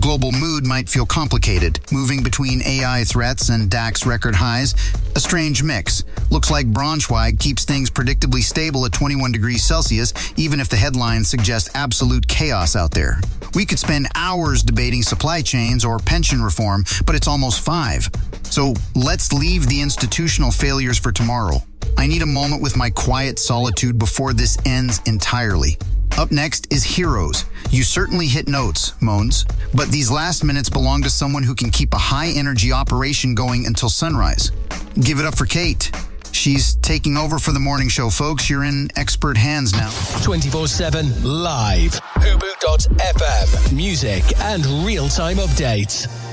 global mood might feel complicated, moving between AI threats and DAX record highs. A strange mix. Looks like Braunschweig keeps things predictably stable at 21 degrees Celsius, even if the headlines suggest absolute chaos out there. We could spend hours debating supply chains or pension reform, but it's almost 5. So let's leave the institutional failures for tomorrow. I need a moment with my quiet solitude before this ends entirely. Up next is Heroes. You certainly hit notes, Moans, but these last minutes belong to someone who can keep a high-energy operation going until sunrise. Give it up for Kate. She's taking over for the morning show, folks. You're in expert hands now. 24/7 live. Hubu.fm. Music and real-time updates.